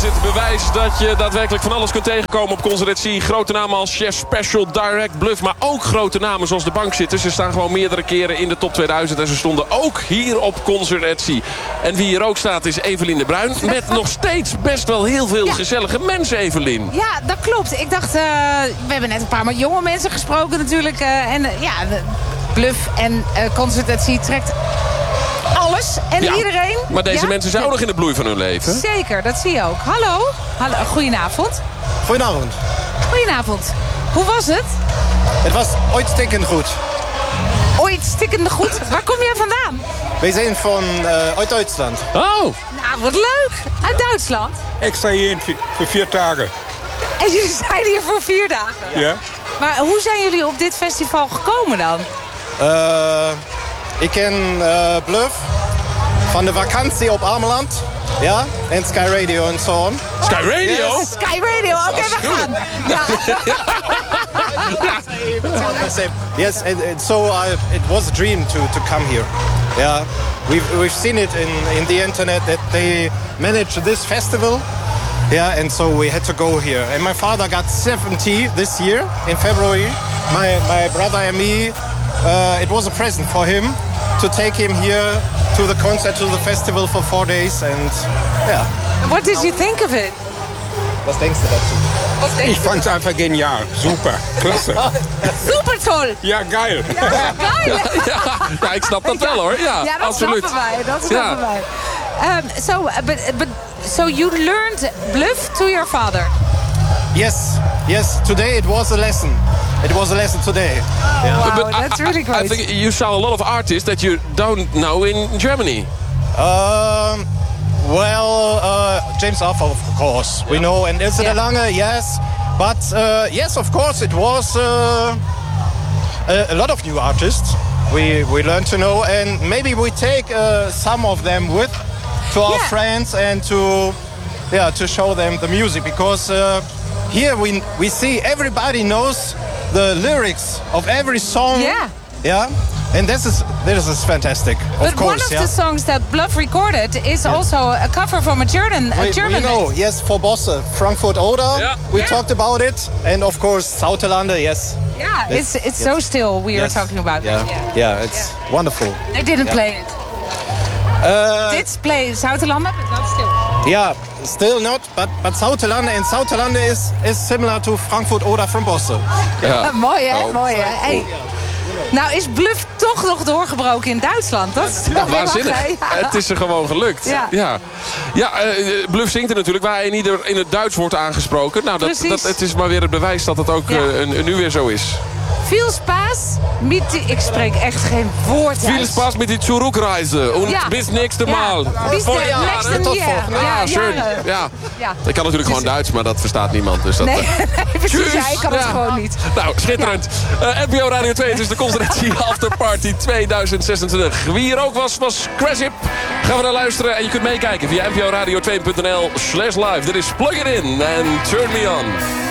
het bewijs dat je daadwerkelijk van alles kunt tegenkomen op Concert @ Sea. Grote namen als Chef Special, Direct, Bluff. Maar ook grote namen zoals de bankzitters. Ze staan gewoon meerdere keren in de top 2000. En ze stonden ook hier op Concert @ Sea. En wie hier ook staat is Evelien de Bruin. Met nog steeds best wel heel veel gezellige mensen, Evelien. Ja, dat klopt. Ik dacht, we hebben net een paar met jonge mensen gesproken natuurlijk. Bluff en Concert @ Sea trekt alles en iedereen. Maar deze mensen zijn ook nog in de bloei van hun leven. Zeker, dat zie je ook. Hallo. Goedenavond. Goedenavond. Goedenavond. Hoe was het? Het was ooit stikkend goed. Ooit stikkende goed. Waar kom jij vandaan? Wij zijn uit Duitsland. Oh. Nou, wat leuk. Uit Duitsland. Ik sta hier voor 4 dagen. En jullie zijn hier voor 4 dagen? Ja. Maar hoe zijn jullie op dit festival gekomen dan? Ik ken Bluff van de vakantie op Ameland. Ja, en Sky Radio en zo on. Sky Radio? Yes. Sky Radio, oké, we gaan. Ja. Yes, and so it was a dream to come here. Yeah, we've seen it in the internet that they manage this festival. Yeah, and so we had to go here. And my father got 70 this year in February. My brother and me, it was a present for him to take him here to the concert, to the festival for 4 days. And yeah. What did you think of it? Was denkst du dazu? Ich fand's einfach genial. Super. Klasse. Super toll. Ja, geil. Ja, geil. Ja, ik snap dat wel hoor. Ja, Ja, dat absoluut. snappen wij. Dat snappen wij. So you learned Bluff to your father? Yes. Today it was a lesson. It was a lesson today. Yeah. Wow, that's really great. I think you saw a lot of artists that you don't know in Germany. James Arthur, of course, we know, and Ilse de Lange, yes. But yes, of course, it was a lot of new artists we learned to know, and maybe we take some of them with to our friends and to show them the music, because here we see everybody knows the lyrics of every song. Yeah. And this is fantastic. But one of the songs that Bluff recorded is also a cover from a German. We know, yes, for Bosse, Frankfurt Oder. Yeah. We talked about it, and of course, Sauterlande, yes. Yeah, it's so still we are talking about. Yeah, it's wonderful. They didn't play it. Did play Sauterlande, but not still. Yeah, still not, but Sauterlande, and Sauterlande is similar to Frankfurt Oder from Bosse. Ja. Mooi hè, mooi hè. Hey. Nou is Bluff toch nog doorgebroken in Duitsland. Dat is toch waanzinnig. Het is er gewoon gelukt. Ja. Bluff zingt er natuurlijk waar hij in het Duits wordt aangesproken. Nou, het is maar weer het bewijs dat het ook nu weer zo is. Veel spaas met die... Ik spreek echt geen woord Duits. Veel spaas met die Zurückreise. En bis nächste Mal. Bis nächste jaar. Ja, schön. Ja. Ik kan natuurlijk gewoon Duits, maar dat verstaat niemand. Dus dat, nee, precies. Ja, ik kan het gewoon niet. Nou, schitterend. NPO Radio 2, het is de Concert @ Sea Afterparty 2026. Wie hier ook was Craship. Gaan we naar luisteren en je kunt meekijken via nporadio2.nl/live. Dit is Plug It In en Turn Me On.